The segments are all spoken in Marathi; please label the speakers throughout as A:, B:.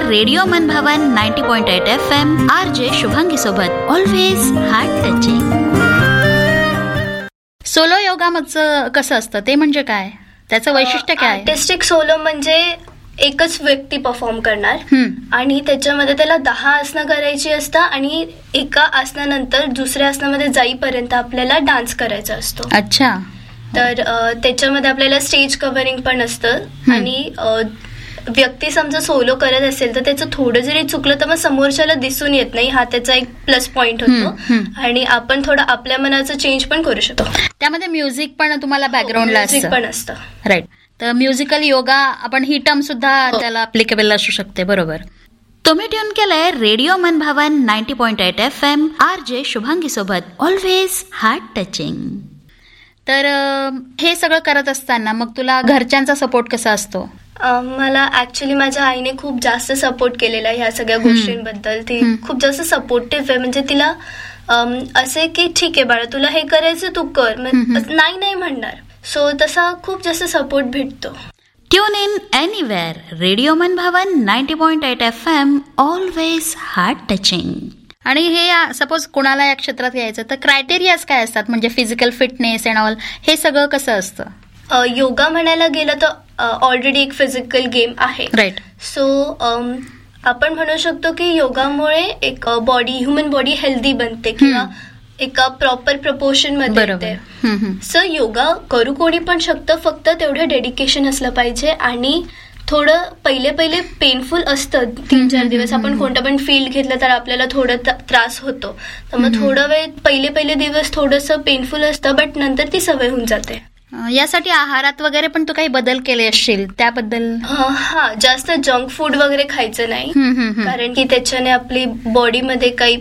A: रेडिओ मनभवन 90.8 FM RJ शुभांगी सोबत ऑलवेज हार्ट टचिंग. सोलो योगाचं कसं असतं ते म्हणजे काय, त्याचं वैशिष्ट्य काय?
B: आर्टिस्टिक सोलो म्हणजे एकच व्यक्ती परफॉर्म करणार आणि त्याच्यामध्ये त्याला 10 आसनं करायची असतात आणि एका आसनानंतर दुसऱ्या आसनामध्ये जाईपर्यंत आपल्याला डान्स करायचा असतो.
A: अच्छा.
B: तर त्याच्यामध्ये आपल्याला स्टेज कव्हरिंग पण असतं आणि व्यक्ती समजा सोलो करत असेल तर त्याचं थोडं जरी चुकलं तर मग समोरच्याला दिसून येत नाही, हा त्याचा एक प्लस पॉइंट होतो आणि आपण थोडं आपल्या मनाचं चेंज पण करू शकतो.
A: त्यामध्ये म्युझिक पण तुम्हाला बॅकग्राऊंडला
B: पण असतं.
A: राईट. तर म्युझिकल योगा आपण ही टर्म सुद्धा त्याला अप्लिकेबल असू शकते. बरोबर. तुम्ही ट्यून केलंय रेडिओ मनभवन 90.8 FM RJ शुभांगी सोबत ऑलवेज हार्ट टचिंग. तर हे सगळं करत असताना मग तुला घरच्यांचा सपोर्ट कसा असतो?
B: मला ऍक्च्युली माझ्या आईने खूप जास्त सपोर्ट केलेला आहे ह्या सगळ्या गोष्टींबद्दल. ती खूप जास्त सपोर्टिव्ह आहे. म्हणजे तिला असे की ठीक आहे बाळा तुला हे करायचं तू कर, नाही म्हणणार. सो तसा खूप जास्त सपोर्ट भेटतो.
A: Tune in anywhere radio मनभवन 90.8 FM always heart touching. आणि हे सपोज कोणाला या क्षेत्रात यायचं तर क्रायटेरियाज काय असतात, म्हणजे फिजिकल फिटनेस अँड ऑल हे सगळं कसं असतं?
B: योगा म्हणायला गेलं तर ऑलरेडी एक फिजिकल गेम आहे.
A: राईट.
B: सो आपण म्हणू शकतो की योगामुळे एक ह्युमन बॉडी हेल्दी बनते किंवा एका प्रॉपर प्रपोर्शन मध्ये येते. सो योगा करू कोणी पण शकतं, फक्त तेवढं डेडिकेशन असलं पाहिजे आणि थोडं पहिले पेनफुल असतं. 3-4 दिवस आपण कोणतं पण फील्ड घेतलं तर आपल्याला थोडं त्रास होतो. तर मग थोडं वेळ पहिले दिवस थोडंसं पेनफुल असतं, बट नंतर ती सवय होऊन जाते.
A: यासाठी आहारात वगैरे पण तू काही बदल केले असशील त्याबद्दल?
B: हा, जास्त जंक फूड वगैरे खायचं नाही, कारण की त्याच्याने आपली बॉडीमध्ये काही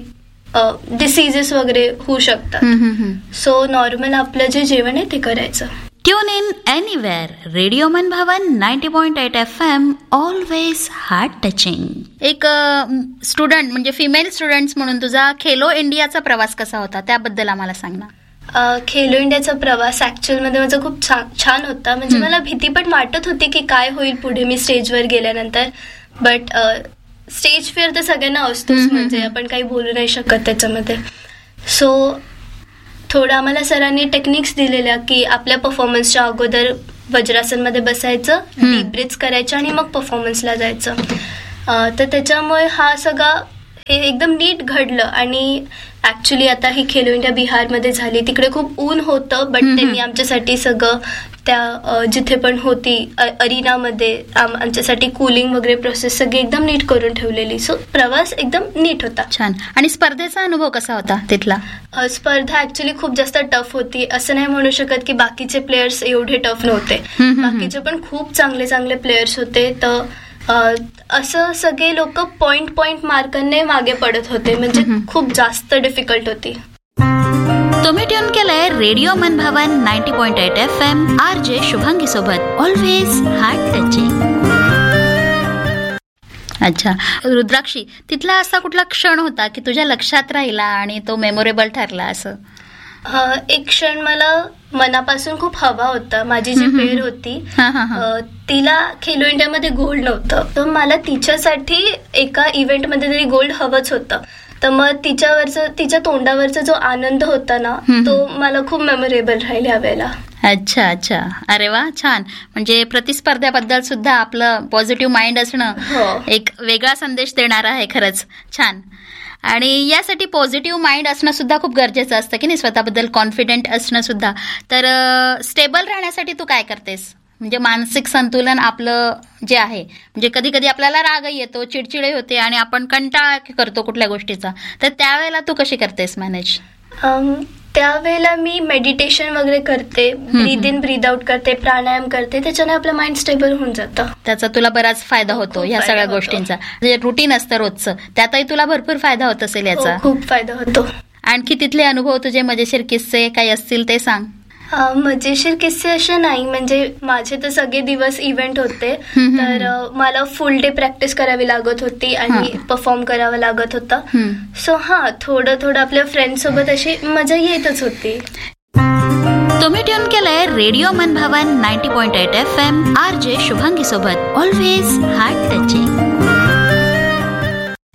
B: डिसीजेस वगैरे होऊ शकतात. सो नॉर्मल आपलं जे जेवण आहे ते करायचं.
A: Tune in anywhere radio मनभवन 90.8 FM always heart touching. एक स्टुडंट म्हणजे फिमेल स्टुडंट्स म्हणून तुझा खेलो इंडियाचा प्रवास कसा होता त्याबद्दल आम्हाला सांग ना.
B: खेलो इंडियाचा प्रवास ऍक्च्युअल मध्ये माझा खूप छान होता. म्हणजे मला भीती पण वाटत होती की काय होईल पुढे मी स्टेजवर गेल्यानंतर, बट स्टेज फेअर तर सगळ्यांना असतोच, म्हणजे आपण काही बोलू नाही शकत त्याच्यामध्ये. सो थोडं आम्हाला सरांनी टेक्निक्स दिलेल्या की आपल्या परफॉर्मन्सच्या अगोदर वज्रासनमध्ये बसायचं, डीप ब्रीथ्स करायचं आणि मग परफॉर्मन्सला जायचं. तर त्याच्यामुळे हा सगळा हे एकदम नीट घडलं. आणि ऍक्च्युली आता ही खेलो इंडिया बिहारमध्ये झाली, तिकडे खूप ऊन होतं, बट त्यांनी आमच्यासाठी सगळं त्या जिथे पण होती अरिनामध्ये आमच्यासाठी कूलिंग वगैरे प्रोसेस सगळी एकदम नीट करून ठेवलेली. सो प्रवास एकदम नीट होता.
A: छान. आणि स्पर्धेचा अनुभव कसा होता तिथला?
B: स्पर्धा ऍक्च्युली खूप जास्त टफ होती. असं नाही म्हणू शकत की बाकीचे प्लेयर्स एवढे टफ नव्हते, बाकीचे पण खूप चांगले प्लेयर्स होते. तर असं सगळे लोक पॉइंट मार्कांनी मागे पडत होते, म्हणजे खूप जास्त डिफिकल्ट होती.
A: तुम्ही ट्यून केलंय रेडिओ मनभवन 90.8 FM RJ शुभांगी सोबत ऑलवेज हार्ट टचिंग. अच्छा रुद्राक्षी, तिथला असा कुठला क्षण होता की तुझ्या लक्षात राहिला आणि तो मेमोरेबल ठरला? असं
B: एक क्षण मला मनापासून खूप हवा होता. माझी जी पेर होती तिला खेलो इंडियामध्ये गोल्ड नव्हतं, तर मला तिच्यासाठी एका इव्हेंटमध्ये तरी गोल्ड हवंच होतं. तर मग तिच्या तोंडावरचा जो आनंद होता ना, तो मला खूप मेमोरेबल राहील यावेळेला.
A: अच्छा. अरे वा, छान. म्हणजे प्रतिस्पर्ध्याबद्दल सुद्धा आपलं पॉझिटिव्ह माइंड असणं एक वेगळा संदेश देणार आहे. खरंच छान. आणि यासाठी पॉझिटिव्ह माइंड असणं सुद्धा खूप गरजेचं असतं की नाही, स्वतःबद्दल कॉन्फिडेंट असणं सुद्धा. तर स्टेबल राहण्यासाठी तू काय करतेस? म्हणजे मानसिक संतुलन आपलं जे आहे, म्हणजे कधी कधी आपल्याला रागही येतो, चिडचिडही होते आणि आपण कंटाळा करतो कुठल्या गोष्टीचा, तर त्यावेळेला तू कशी करतेस मॅनेज?
B: त्यावेळेला मी मेडिटेशन वगैरे करते, ब्रीद इन ब्रीद आउट करते, प्राणायाम करते, त्याच्याने आपलं माइंड स्टेबल होऊन जातं.
A: त्याचा तुला बराच फायदा होतो ह्या सगळ्या गोष्टींचा. म्हणजे रुटीन असतं रोजचं, त्यातही तुला भरपूर फायदा होत असेल याचा.
B: खूप फायदा होतो.
A: आणखी तिथले अनुभव, तुझे मजेशीर किस्से काही असतील ते सांग.
B: मजेशीर किस्से असे नाही, म्हणजे माझे तर सगळे दिवस इव्हेंट होते, तर मला फुल डे प्रॅक्टिस करावी लागत होती आणि परफॉर्म करावं लागत होता. सो थोडं आपल्या फ्रेंड सोबत अशी मजा येतच होती.
A: तुम्ही ट्यून केलंय रेडिओ मनभवन 90.8 FM RJ शुभांगी सोबत ऑलवेज हार्ट टचिंग.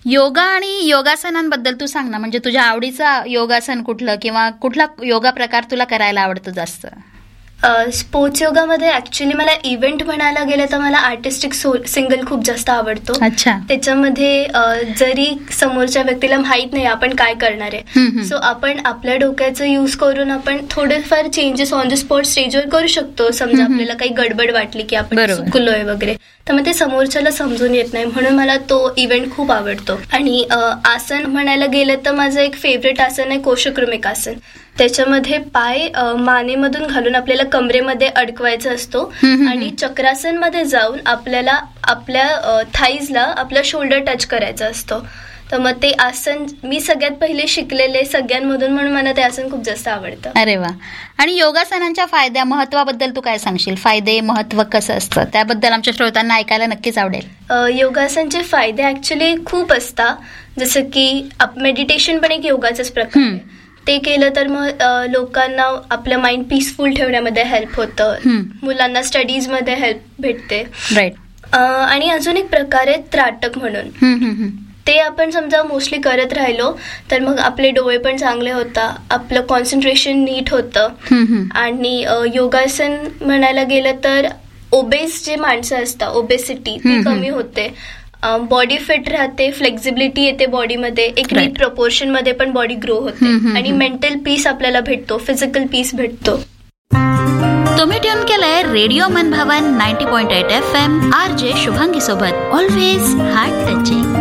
A: योगा आणि योगासनांबद्दल तू सांग ना, म्हणजे तुझ्या आवडीचा योगासन कुठलं किंवा कुठला योगा प्रकार तुला करायला आवडतो जास्त?
B: स्पोर्ट्स योगामध्ये ऍक्च्युली मला इव्हेंट म्हणायला गेलं तर मला आर्टिस्टिक सिंगल खूप जास्त आवडतो.
A: अच्छा.
B: त्याच्यामध्ये जरी समोरच्या व्यक्तीला माहित नाही आपण काय करणार आहे, सो आपण आपल्या डोक्याचं यूज करून आपण थोडेफार चेंजेस ऑन द स्पॉट स्टेजवर करू शकतो. समजा आपल्याला काही गडबड वाटली की आपण चुकलोय वगैरे, तर मग ते समोरच्याला समजून येत नाही, म्हणून मला तो इव्हेंट खूप आवडतो. आणि आसन म्हणायला गेलं तर माझं एक फेवरेट आसन आहे कोशक्रमिक आसन. त्याच्यामध्ये पाय मानेमधून घालून आपल्याला कमरेमध्ये अडकवायचा असतो आणि चक्रासन मध्ये जाऊन आपल्याला आपल्या थाईजला आपला शोल्डर टच करायचा असतो. तर मग ते आसन मी सगळ्यात पहिले शिकलेले सगळ्यांमधून, म्हणून मला ते आसन खूप जास्त आवडतं.
A: अरे वा. आणि योगासनांच्या फायद्या महत्वाबद्दल तू काय सांगशील? फायदे महत्व कसं असतं त्याबद्दल आमच्या श्रोत्यांना ऐकायला नक्कीच आवडेल.
B: योगासनचे फायदे ऍक्च्युली खूप असतात. जसं की मेडिटेशन पण एक योगाचाच प्रकार आहे. ते केलं तर मग लोकांना आपलं माइंड पीसफुल ठेवण्यामध्ये हेल्प होतं, मुलांना स्टडीज मध्ये हेल्प भेटते.
A: राईट.
B: आणि अजून एक प्रकार आहे त्राटक म्हणून. ते आपण समजा मोस्टली करत राहिलो तर मग आपले डोळे पण चांगले होतात, आपलं कॉन्सन्ट्रेशन नीट होतं. आणि योगासन म्हणायला गेलं तर ओबेस जे माणसं असतात, ओबेसिटी ती कमी होते, बॉडी फिट राहते, फ्लेक्झिबिलिटी येते बॉडीमध्ये, एक नीट प्रपोर्शन मध्ये पण बॉडी ग्रो होते आणि मेंटल पीस आपल्याला भेटतो, फिजिकल पीस भेटतो.
A: तुम्ही ट्यून केलंय रेडिओ मन भवन 90.8 FM RJ शुभांगी सोबत, ऑलवेज हार्ट टचिंग.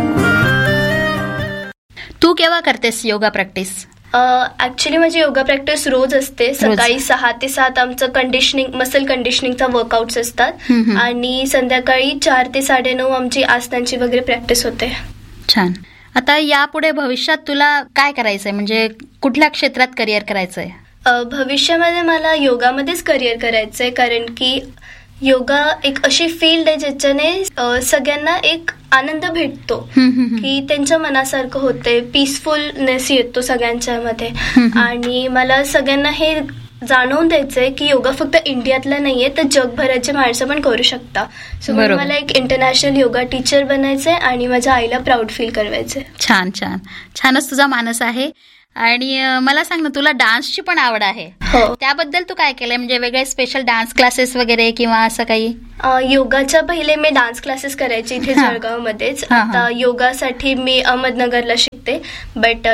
A: तू केव्हा करतेस योगा प्रॅक्टिस?
B: ऍक्च्युली माझी योगा प्रॅक्टिस रोज असते. सकाळी 6 ते 7 आमचं कंडिशनिंग, मसल कंडिशनिंगचा वर्कआउट्स असतात आणि संध्याकाळी 4 ते 9:30 आमची आसनांची वगैरे प्रॅक्टिस होते.
A: छान. आता यापुढे भविष्यात तुला काय करायचंय, म्हणजे कुठल्या क्षेत्रात करिअर करायचंय?
B: भविष्यामध्ये मला योगामध्येच करिअर करायचंय, कारण की योगा एक अशी फील्ड आहे ज्याच्याने सगळ्यांना एक आनंद भेटतो की त्यांच्या मनासारखं होते, पीसफुलनेस येतो सगळ्यांच्या मध्ये. आणि मला सगळ्यांना हे जाणवून द्यायचंय की योगा फक्त इंडियातला नाहीये, तर जगभराचे माणसं पण करू शकता. सो मला एक इंटरनॅशनल योगा टीचर बनायचंय आणि माझ्या आईला प्राऊड फील करवायचंय.
A: छान छान. छानच तुझा मानस आहे. आणि मला सांग ना, तुला डान्सची पण आवड आहे, त्याबद्दल तू काय केलंय, म्हणजे वेगळे स्पेशल डान्स क्लासेस वगैरे किंवा असं काही?
B: योगाच्या पहिले मी डान्स क्लासेस करायचे इथे जळगावमध्येच. आता योगासाठी मी अहमदनगरला शिकते, बट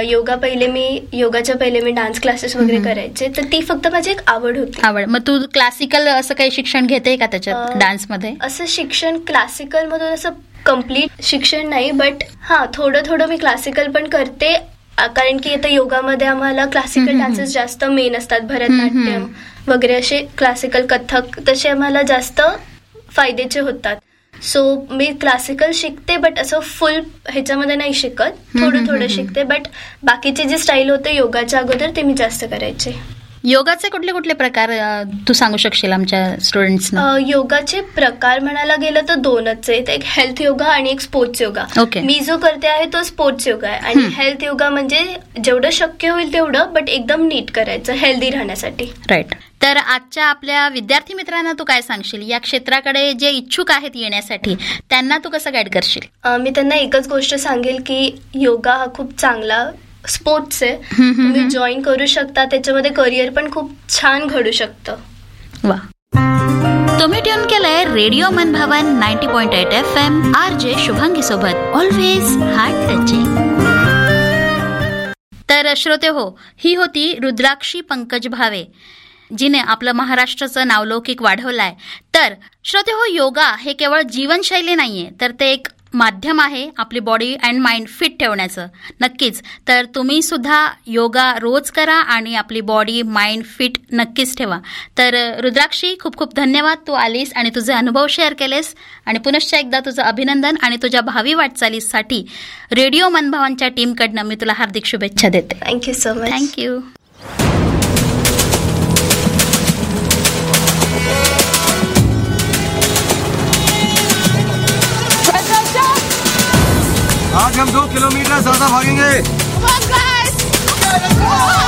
B: योगाच्या पहिले मी डान्स क्लासेस वगैरे करायचे, तर ती फक्त माझी एक आवड होती.
A: आवड. मग तू क्लासिकल असं काही शिक्षण घेते का त्याच्यात डान्समध्ये?
B: असं शिक्षण क्लासिकल मधून असं कम्प्लीट शिक्षण नाही, बट थोडं थोडं मी क्लासिकल पण करते, कारण की आता योगामध्ये आम्हाला क्लासिकल डान्सेस जास्त मेन असतात, भरतनाट्यम वगैरे असे क्लासिकल, कथक तसे आम्हाला जास्त फायद्याचे होतात. सो मी क्लासिकल शिकते, बट असं फुल ह्याच्यामध्ये नाही शिकत, थोडं थोडं शिकते. बट बाकीचे जे स्टाईल होते योगाच्या अगोदर ते मी जास्त करायचे.
A: योगाचे कुठले कुठले प्रकार तू सांगू शकशील आमच्या स्टुडंट्सना?
B: योगाचे प्रकार म्हणायला गेलं तर 2च आहेत, एक हेल्थ योगा आणि एक स्पोर्ट्स योगा. मी जो करते आहे तो स्पोर्ट्स योगा आहे. आणि हेल्थ योगा म्हणजे जेवढं शक्य होईल तेवढं, बट एकदम नीट करायचं हेल्दी राहण्यासाठी.
A: राईट. तर आजच्या आपल्या विद्यार्थी मित्रांना तू काय सांगशील, या क्षेत्राकडे जे इच्छुक आहेत येण्यासाठी, त्यांना तू कसं गाईड करशील?
B: मी त्यांना एकच गोष्ट सांगेल की योगा हा खूप चांगला स्पोर्ट्स आहे, तुम्ही जॉईन करू शकता, त्याच्यामध्ये करिअर पण खूप छान घडू शकतं.
A: वा. तुम्ही ट्यून केलंय रेडिओ मन भवन 90.8 FM RJ शुभांगी सोबत, ऑलवेज हार्ट टचिंग. तर श्रोते हो, ही होती रुद्राक्षी पंकज भावे, जिने आपलं महाराष्ट्राचं नावलौकिक वाढवलाय. तर श्रोते हो, योगा हे केवळ जीवनशैली नाहीये, तर ते एक माध्यम आहे आपली बॉडी अँड माइंड फिट ठेवण्याचं. नक्कीच. तर तुम्ही सुद्धा योगा रोज करा आणि आपली बॉडी माइंड फिट नक्कीच ठेवा. तर रुद्राक्षी, खूप खूप धन्यवाद, तू आलीस आणि तुझे अनुभव शेअर केलेस. आणि पुनश्च एकदा तुझं अभिनंदन आणि तुझ्या भावी वाटचालीसाठी रेडिओ मनभवनच्या टीमकडनं मी तुला हार्दिक शुभेच्छा देते.
B: Thank you so much.
A: थँक्यू.
C: आज हम 2 किलोमीटर ज्यादा भागेंगे.